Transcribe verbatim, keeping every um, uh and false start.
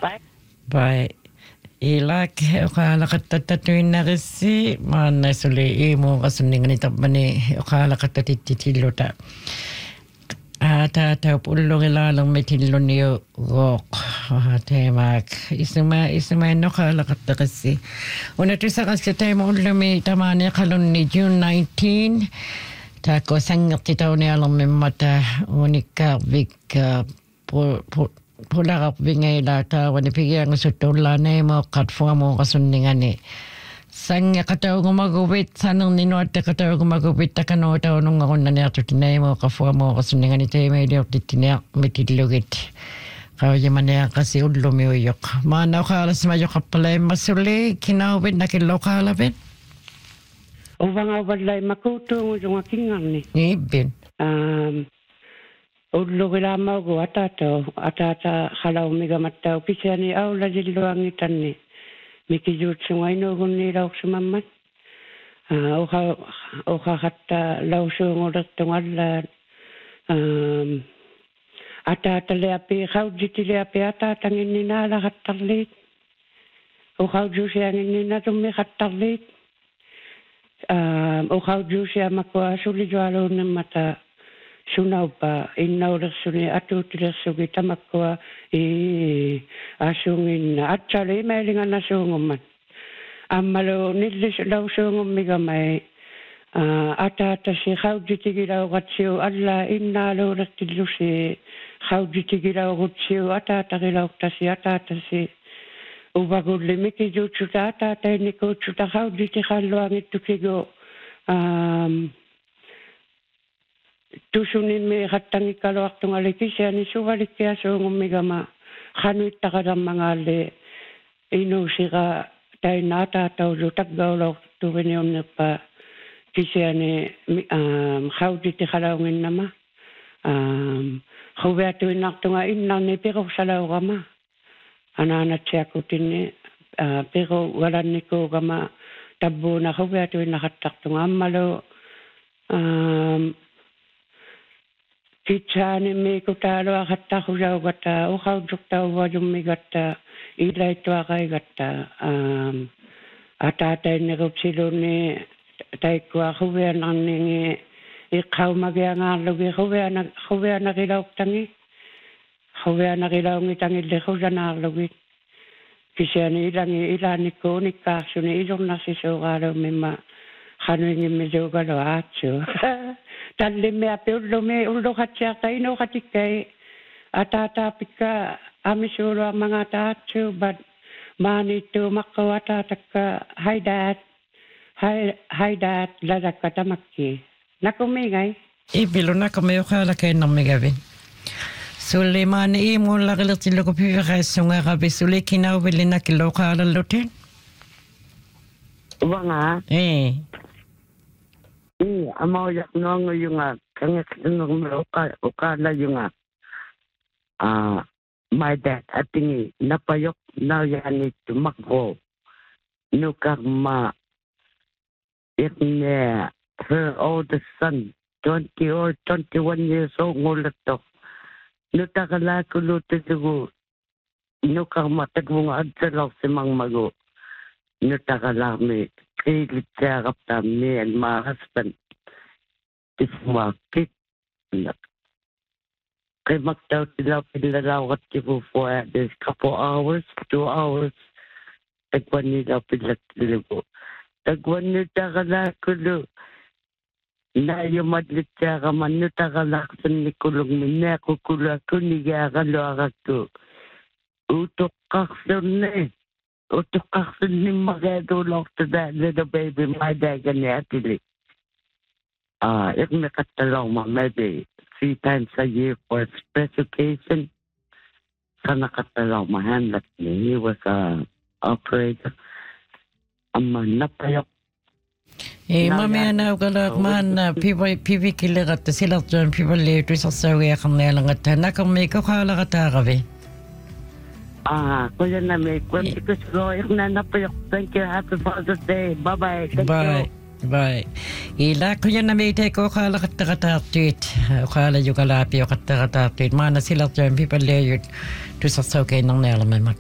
Bye. Bye. Ilak ukala katatatuin na kasi mana suli imo kasuning ni tapani ukala katatititilota. Ata ta pulong ilalang metilon niyo gok. Temak isuma isuma no kala katakasi. Una tu sa kasi tayo ulumi tamani kalon ni June nineteenth. Ta ko sangat titaw ni alam mata unika big po po pula ka bingay lata wani pigyan ng sutula na mo katfo mo kasundingan ni sanga kataw gumagupit sanang ninuat kataw gumagupit takano taw nung ako na niyato tinay mo kafo mo kasundingan ni tayo may diyo titinak mitilugit kaya yaman niya kasi udlo mi uyok mana ka alas mayo kapalay masuli kinawit na kilokalapit o banga walay makuto yung akingan ni ibin um Ulo kila mau ko atato atata khalaw miga mattau kisani aula jilluangi tanni mikijut sungai no gunni rauk sumammat o kha o kha hatta law sungodat tungalla um atata le api khau jitile api atata nginni nala hattarlit o khau jusi nginni na tummi hattarlit um o khau jusi makwa suli jwalo nemata sunau pa inau rasuni atu tirasugi tamakwa i asungin atchale mailinga na sunguman amalo nillis law sungum miga mai ata ta si khawjitigira gatsiu alla inna lo rastilusi khawjitigira gatsiu ata ta gila tasi ata ta si ubagul limiti juchuta ata ta niko chuta khawjiti khalwangi tukigo um tusunin me hatangi kalo aktung alikisya ni suwalikya so ngumigama khanuit takadam mangale ino siga tay nata taw lutak gawlaw tuwiniyon na pa kisya ni um, khawdi ti khalawngin nama um, khawiyatu inaktunga inna ni pero salaw kama ananat siya kutin ni uh, pero walan ni ko kama tabo na khawiyatu inakataktunga amalo um, Kichani me kutalo hatta khujau gata o khau jukta wa jummi gata ilai to akai gata um ata ta ne gopsilo ne tai kwa khuwe nan ne e khau magya nga logi khuwe na khuwe na gilaw tangi khuwe na gilaw ngi tangi le khujana logi kishani ilangi ilani ko ni ka suni ilon na si so galo mema khanwi me jo galo acho talle me ape ullo me ullo khatsia tai no khatikai atata pika amisuro mga tachu but mani to makawata takka hi dad hi hi dad la katamakki nakumingai ibilo nakameo khala kay namigavin Suleiman imo la galatilo ko piwa sunga gabi sule kinaw bilina kilo khala loten wanga eh Eh, amau yak nong yung ah, kanya nong oka oka la yung ah, ah, my dad atingi napayok na yani tumakbo nukak ma itne her oldest son twenty or twenty-one years old ngulat to nutakala kulutin tugu nukak matagmong adsalok si mang mago nutakala mi Kilit siya kapta me and my husband. This market. Kay magtaw sila pinalaw at tipo for this couple hours, two hours. Tagwan nila pinatilibo. Tagwan nila kalakulo. Na yung madlit siya kaman nila kalaksan ni kulong minna kukula ko niya kalawak ko. Utok kaksan na eh. Utok kaksan ni magadulok to that little baby, my dad and actually. Uh, it may cut along maybe three times a year for special occasion. Sana cut along my hand that he was a operator. Ama napayok. Eh, mami na galak man na pipi pipi kilagat sila tuan pipi leto sa sawi akam na lang at nakam ko kala katagabi. Ah, kuya na may kwento ko siguro na napayok. Thank you. Happy Father's Day. Bye-bye. Thank Bye. you. Bye. Ila kuya na may ko kala katagatatwit. Kala yung kalapi o katagatatwit. Mana sila tuan pipi leto to sa sawi ng nalaman mat.